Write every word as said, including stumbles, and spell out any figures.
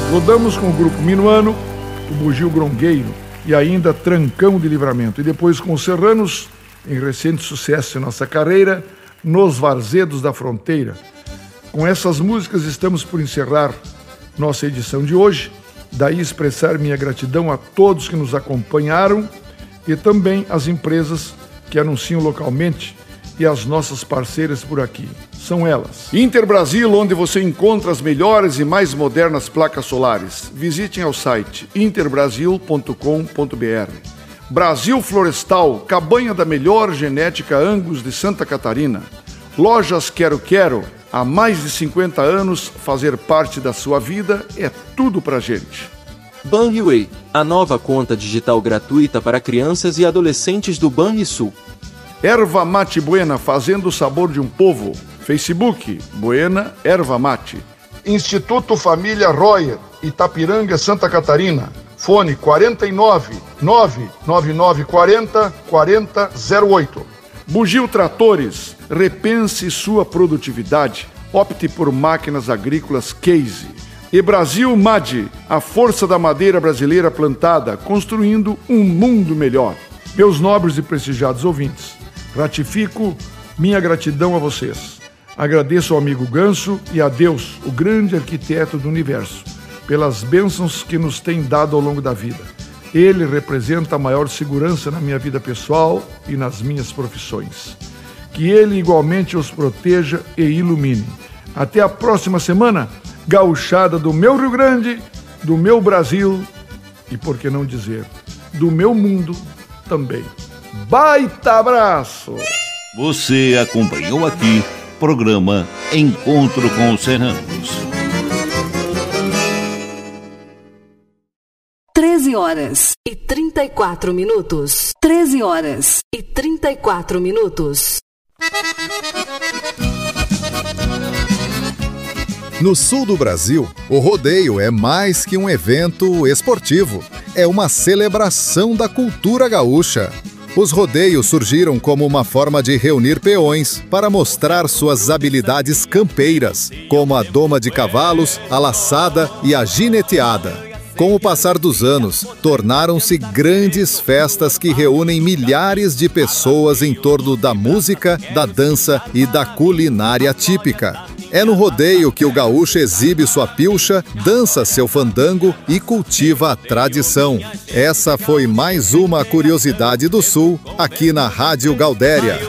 Rodamos com o grupo Minuano, o Bugio Grongueiro e ainda Trancão de Livramento. E depois com os Serranos, em recente sucesso em nossa carreira, Nos Varzedos da Fronteira. Com essas músicas estamos por encerrar nossa edição de hoje. Daí expressar minha gratidão a todos que nos acompanharam e também às empresas que anunciam localmente e as nossas parceiras por aqui. São elas: Inter Brasil, onde você encontra as melhores e mais modernas placas solares. Visitem ao site interbrasil ponto com ponto br. Brasil Florestal, cabanha da melhor genética Angus de Santa Catarina. Lojas Quero Quero, há mais de cinquenta anos, fazer parte da sua vida é tudo pra gente. Banriway, a nova conta digital gratuita para crianças e adolescentes do Banrisul. Erva Mate Buena, fazendo o sabor de um povo. Facebook, Buena Erva Mate. Instituto Família Royer, Itapiranga, Santa Catarina. Fone quarenta e nove, nove nove nove quarenta, quarenta zero oito. Bugio Tratores, repense sua produtividade. Opte por máquinas agrícolas Case. E Brasil M A D, a força da madeira brasileira plantada, construindo um mundo melhor. Meus nobres e prestigiados ouvintes, ratifico minha gratidão a vocês. Agradeço ao amigo Ganso e a Deus, o grande arquiteto do universo, pelas bênçãos que nos tem dado ao longo da vida. Ele representa a maior segurança na minha vida pessoal e nas minhas profissões. Que Ele igualmente os proteja e ilumine. Até a próxima semana, gauchada do meu Rio Grande, do meu Brasil e, por que não dizer, do meu mundo também. Baita abraço! Você acompanhou aqui programa Encontro com os Serranos. treze horas e trinta e quatro minutos. treze horas e trinta e quatro minutos. No sul do Brasil, o rodeio é mais que um evento esportivo. É uma celebração da cultura gaúcha. Os rodeios surgiram como uma forma de reunir peões para mostrar suas habilidades campeiras, como a doma de cavalos, a laçada e a gineteada. Com o passar dos anos, tornaram-se grandes festas que reúnem milhares de pessoas em torno da música, da dança e da culinária típica. É no rodeio que o gaúcho exibe sua pilcha, dança seu fandango e cultiva a tradição. Essa foi mais uma curiosidade do Sul, aqui na Rádio Gaudéria.